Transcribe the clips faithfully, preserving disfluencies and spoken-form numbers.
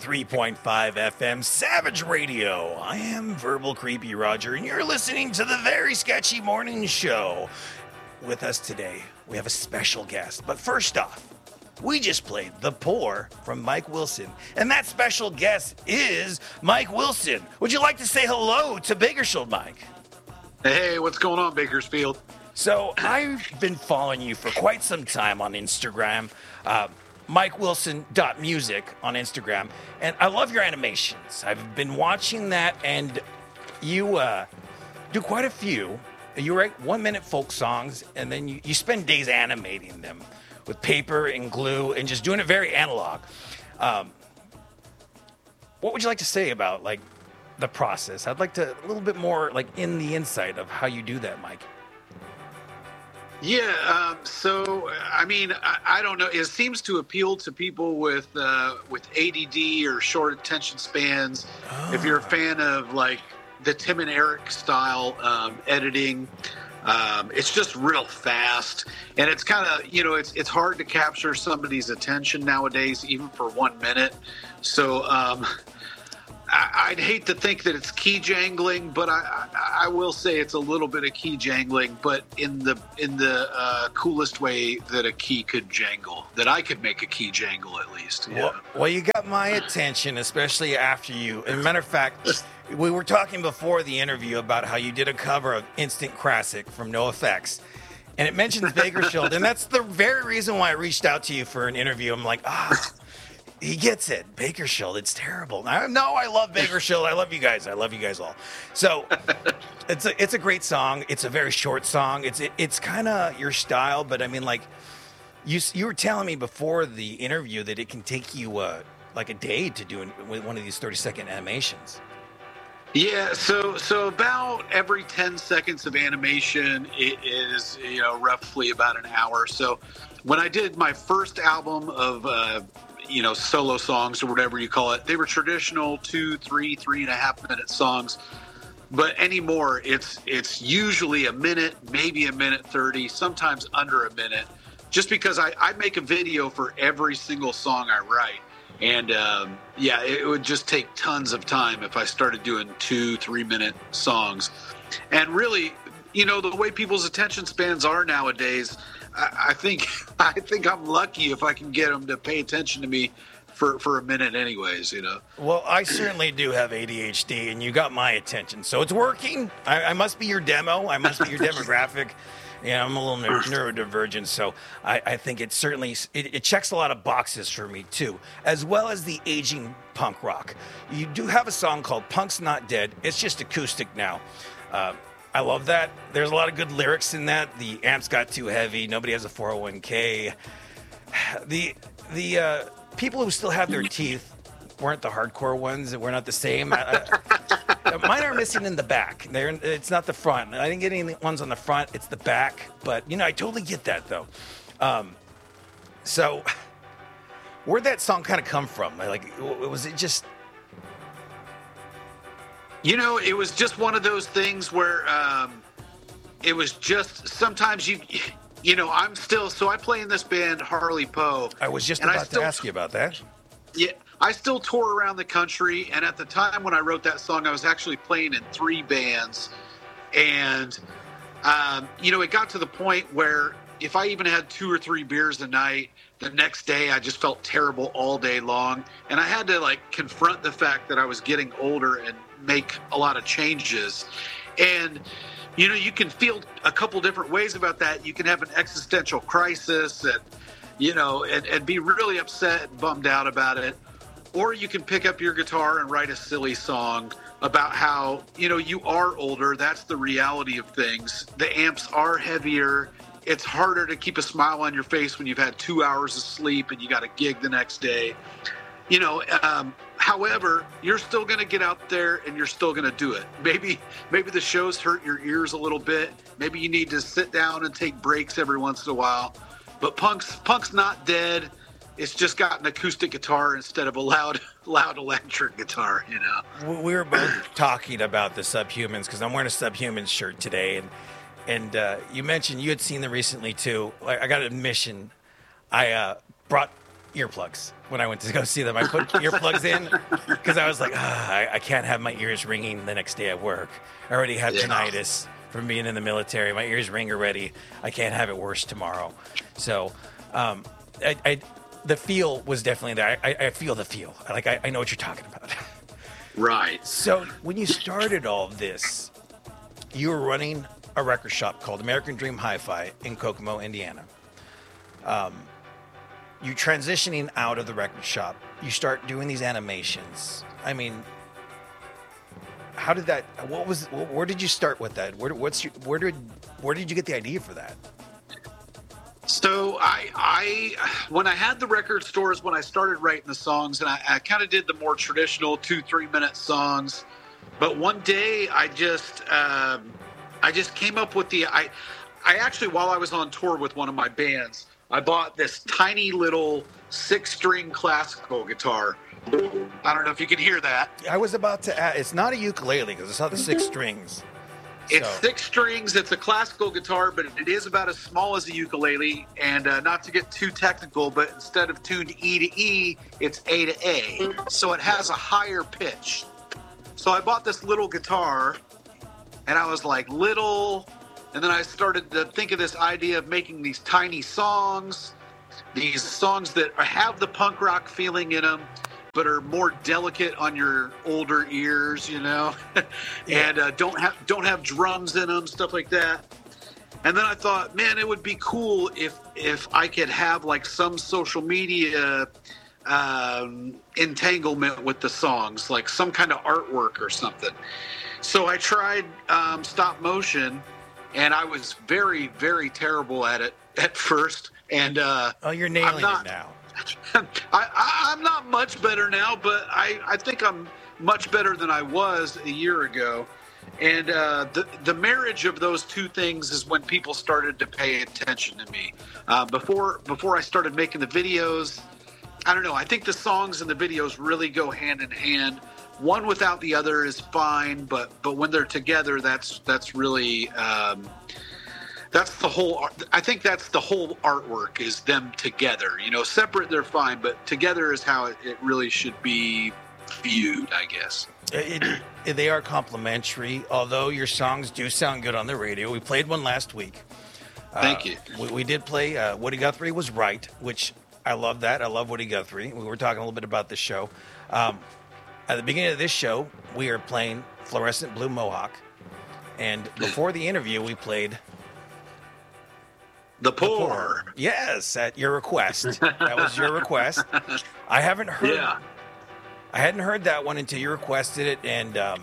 three point five F M Savage Radio. I am Verbal Creepy Roger, and you're listening to the Very Sketchy Morning Show. With us today, we have a special guest. But first off, we just played The Poor from Mike Wilson, and that special guest is Mike Wilson. Would you like to say hello to Bakersfield, Mike? Hey, what's going on, Bakersfield? So I've been following you for quite some time on Instagram, uh, Mike Wilson dot music on Instagram, and I love your animations. I've been watching that, and you uh, do quite a few. You write one-minute folk songs, and then you, you spend days animating them with paper and glue and just doing it very analog. Um, what would you like to say about, like, the process? I'd like to a little bit more, like, in the insight of how you do that, Mike. Yeah, um, so, I mean, I, I don't know. It seems to appeal to people with uh, with A D D or short attention spans. Oh. If you're a fan of, like, the Tim and Eric style um, editing, um, it's just real fast. And it's kind of, you know, it's it's hard to capture somebody's attention nowadays, even for one minute. So, um I'd hate to think that it's key jangling, but I, I, I will say it's a little bit of key jangling, but in the in the uh, coolest way that a key could jangle, that I could make a key jangle at least. Yeah. Well, well, you got my attention, especially after you. As a matter of fact, we were talking before the interview about how you did a cover of Instant Classic from NoFX, and it mentions Bakersfield, and that's the very reason why I reached out to you for an interview. I'm like, ah. He gets it. Bakersfield, it's terrible. I, no, I love Bakersfield. I love you guys. I love you guys all. So it's a, it's a great song. It's a very short song. It's it, it's kind of your style, but I mean, like, you you were telling me before the interview that it can take you uh, like a day to do an, one of these thirty-second animations. Yeah, so so about every ten seconds of animation, it is, you know, roughly about an hour. So when I did my first album of uh, you know, solo songs or whatever you call it, they were traditional two, three, three and a half minute songs. But anymore, it's it's usually a minute, maybe a minute thirty, sometimes under a minute, just because I, I make a video for every single song I write. And um, yeah, it would just take tons of time if I started doing two, three minute songs. And really, you know, the way people's attention spans are nowadays, I think I think I'm lucky if I can get them to pay attention to me for, for a minute anyways, you know. Well, I certainly do have A D H D, and you got my attention. So it's working. I, I must be your demo. I must be your demographic. Yeah, I'm a little neuro- neurodivergent, so I, I think it certainly it, it checks a lot of boxes for me, too, as well as the aging punk rock. You do have a song called Punk's Not Dead. It's just acoustic now. Uh, I love that. There's a lot of good lyrics in that. The amps got too heavy. Nobody has a four oh one k. The the uh, people who still have their teeth weren't the hardcore ones. We're not the same. I, I, mine are missing in the back. They're, it's not the front. I didn't get any ones on the front. It's the back. But, you know, I totally get that, though. Um, so where'd that song kind of come from? Like, was it just... You know, it was just one of those things where um, it was just sometimes you, you know, I'm still, so I play in this band, Harley Poe. I was just about still, to ask you about that. Yeah, I still tour around the country. And at the time when I wrote that song, I was actually playing in three bands. And, um, you know, it got to the point where if I even had two or three beers a night, the next day I just felt terrible all day long. And I had to, like, confront the fact that I was getting older and make a lot of changes. And, you know, you can feel a couple different ways about that. You can have an existential crisis and, you know, and, and be really upset and bummed out about it. Or you can pick up your guitar and write a silly song about how, you know, you are older. That's the reality of things. The amps are heavier. It's harder to keep a smile on your face when you've had two hours of sleep and you got a gig the next day. You know, um, however, you're still going to get out there and you're still going to do it. Maybe maybe the shows hurt your ears a little bit. Maybe you need to sit down and take breaks every once in a while. But punk's punk's not dead. It's just got an acoustic guitar instead of a loud loud electric guitar, you know. We were both talking about the Subhumans because I'm wearing a Subhumans shirt today, and and uh, you mentioned you had seen them recently too. I got an admission. I uh, brought earplugs when I went to go see them. I put earplugs in because I was like, ah, I, I can't have my ears ringing the next day at work. I already have yeah. tinnitus from being in the military. My ears ring already. I can't have it worse tomorrow. So um, I, I, the feel was definitely there. I, I feel the feel. Like I, I know what you're talking about. Right. So when you started all of this, you were running a record shop called American Dream Hi-Fi in Kokomo, Indiana. Um, you transitioning out of the record shop, you start doing these animations. I mean, how did that? What was? Where did you start with that? Where, what's your, where did where did you get the idea for that? So I, I, when I had the record stores, when I started writing the songs, and I, I kind of did the more traditional two, three minute songs. But one day, I just, um, I just came up with the. I, I actually, while I was on tour with one of my bands, I bought this tiny little six-string classical guitar. I don't know if you can hear that. I was about to add, it's not a ukulele because it's not the six strings. It's so. six strings. It's a classical guitar, but it is about as small as a ukulele. And uh, not to get too technical, but instead of tuned E to E, it's A to A. So it has a higher pitch. So I bought this little guitar, and I was like, little... And then I started to think of this idea of making these tiny songs, these songs that have the punk rock feeling in them, but are more delicate on your older ears, you know, yeah. and uh, don't have don't have drums in them, stuff like that. And then I thought, man, it would be cool if if I could have like some social media um, entanglement with the songs, like some kind of artwork or something. So I tried um, stop motion. And I was very, very terrible at it at first. And uh, oh, you're nailing not, it now. I, I, I'm not much better now, but I, I think I'm much better than I was a year ago. And uh, the the marriage of those two things is when people started to pay attention to me. Uh, before before I started making the videos, I don't know. I think the songs and the videos really go hand in hand. One without the other is fine, but but when they're together, that's that's really um, that's the whole. I think that's the whole artwork is them together. You know, separate they're fine, but together is how it, it really should be viewed, I guess. It, it, they are complementary, although your songs do sound good on the radio. We played one last week. Thank uh, you. We, we did play uh, Woody Guthrie Was Right, which I love that. I love Woody Guthrie. We were talking a little bit about this show. Um, At the beginning of this show, we are playing Fluorescent Blue Mohawk. And before the interview, we played... The Poor. The Poor. Yes, at your request. That was your request. I haven't heard... Yeah. I hadn't heard that one until you requested it, and um,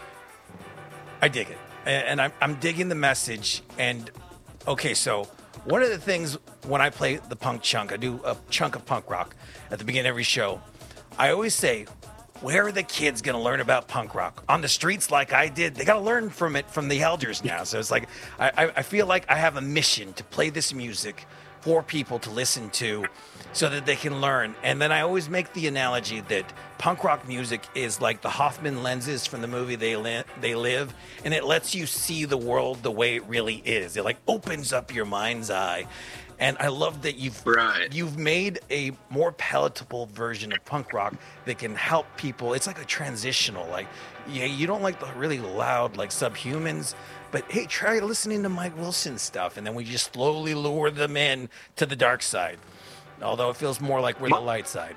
I dig it. And, and I'm, I'm digging the message. And, okay, so one of the things when I play the punk chunk, I do a chunk of punk rock at the beginning of every show, I always say... Where are the kids going to learn about punk rock? On the streets like I did? They got to learn from it from the elders now. So it's like, I, I feel like I have a mission to play this music for people to listen to so that they can learn. And then I always make the analogy that punk rock music is like the Hoffman lenses from the movie They, Li- they Live, and it lets you see the world the way it really is. It like opens up your mind's eye. And I love that you've right. you've made a more palatable version of punk rock that can help people. It's like a transitional, like, yeah, you don't like the really loud, like Subhumans, but hey, try listening to Mike Wilson stuff, and then we just slowly lure them in to the dark side. Although it feels more like we're my, the light side.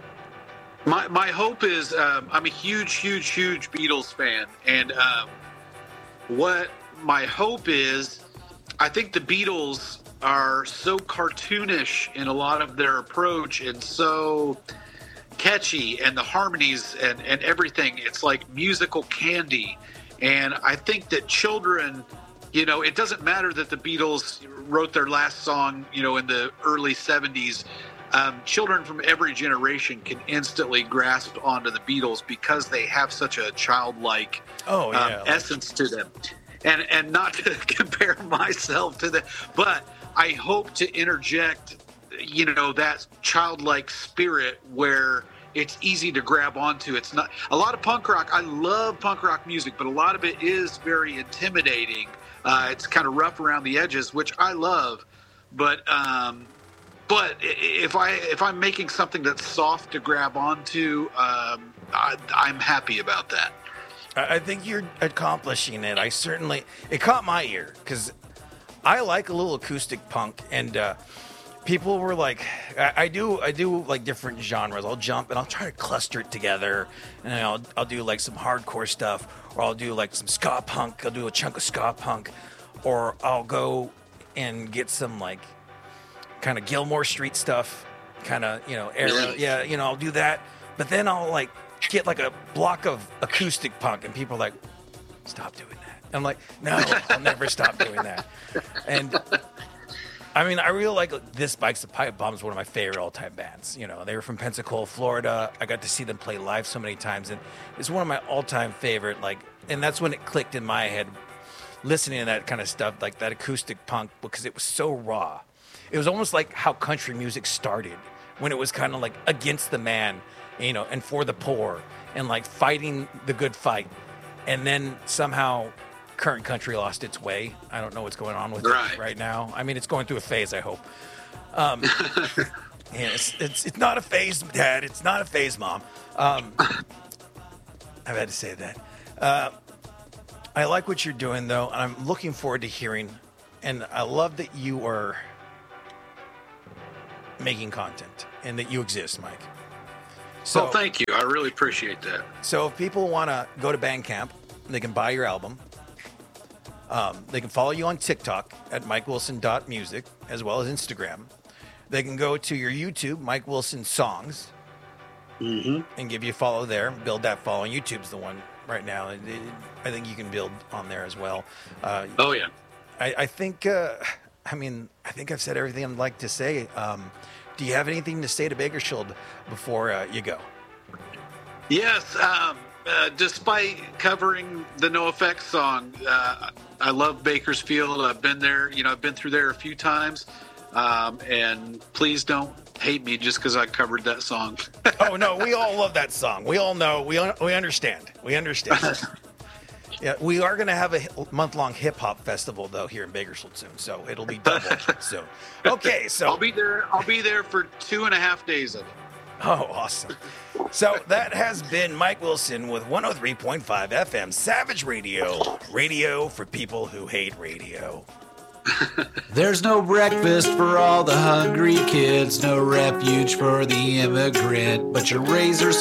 My my hope is um, I'm a huge, huge, huge Beatles fan, and um, what my hope is, I think the Beatles are so cartoonish in a lot of their approach and so catchy, and the harmonies and, and everything. It's like musical candy. And I think that children, you know, it doesn't matter that the Beatles wrote their last song, you know, in the early seventies. Um, children from every generation can instantly grasp onto the Beatles because they have such a childlike oh, yeah, um, like- essence to them. And, and not to compare myself to that, but I hope to interject, you know, that childlike spirit where it's easy to grab onto. It's not a lot of punk rock. I love punk rock music, but a lot of it is very intimidating. Uh, it's kind of rough around the edges, which I love. But um, but if I if I'm making something that's soft to grab onto, um, I, I'm happy about that. I think you're accomplishing it. I certainly it caught my ear because I like a little acoustic punk, and uh, people were like, I, I do I do like different genres. I'll jump and I'll try to cluster it together, and I'll I'll do like some hardcore stuff, or I'll do like some ska punk. I'll do a chunk of ska punk, or I'll go and get some like kind of Gilmore Street stuff, kind of you know era. Really? Yeah, you know I'll do that, but then I'll like get like a block of acoustic punk, and people are like, stop doing that. And I'm like, no, I'll never stop doing that. And I mean, I really like This Bike's the Pipe Bomb is one of my favorite all-time bands. You know, they were from Pensacola, Florida. I got to see them play live so many times, and it's one of my all-time favorite. Like, and that's when it clicked in my head, listening to that kind of stuff, like that acoustic punk, because it was so raw. It was almost like how country music started, when it was kind of like against the man, you know, and for the poor, and like fighting the good fight. And then somehow current country lost its way. I don't know what's going on with right. it right now. I mean, it's going through a phase, I hope. Um, yeah, it's, it's, it's not a phase, Dad. It's not a phase, Mom. Um, I've had to say that. Uh, I like what you're doing, though, and I'm looking forward to hearing. And I love that you are making content and that you exist, Mike. So, oh, thank you. I really appreciate that. So if people want to go to Bandcamp, they can buy your album. Um, they can follow you on TikTok at mike wilson dot music, as well as Instagram. They can go to your YouTube, Mike Wilson Songs, mm-hmm. and give you a follow there. Build that following. YouTube's the one right now. It, it, I think you can build on there as well. Uh, oh, yeah. I, I think, uh, I mean, I think I've said everything I'd like to say. Um, Do you have anything to say to Bakersfield before uh, you go? Yes. Um, uh, despite covering the NoFX song, uh, I love Bakersfield. I've been there. You know, I've been through there a few times. Um, and please don't hate me just because I covered that song. Oh no, we all love that song. We all know. We we understand. We understand. Yeah, we are going to have a month-long hip-hop festival, though, here in Bakersfield soon, so it'll be double soon. Okay, so... I'll be there I'll be there for two and a half days of it. Oh, awesome. So that has been Mike Wilson with one oh three point five F M Savage Radio. Radio for people who hate radio. There's no breakfast for all the hungry kids, no refuge for the immigrant, but your razor's